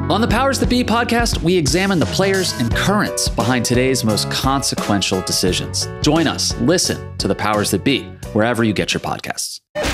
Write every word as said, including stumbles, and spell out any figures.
On the Powers That Be podcast, we examine the players and currents behind today's most consequential decisions. Join us, listen to the Powers That Be, wherever you get your podcasts.